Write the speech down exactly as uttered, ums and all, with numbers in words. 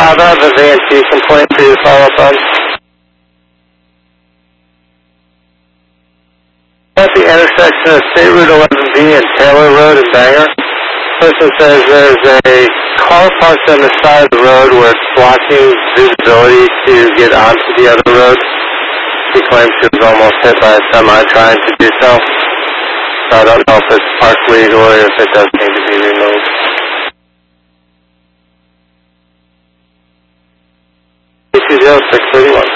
five, I have a V N T complaint for you to follow up on. At the intersection of State Route eleven B and Taylor Road in Bangor, person says there's a car parked on the side of the road where it's blocking visibility to get onto the other road. He claims he was almost hit by a semi trying to do so. So I don't know if it's parked legally or if it does need to be removed. two zero six three one.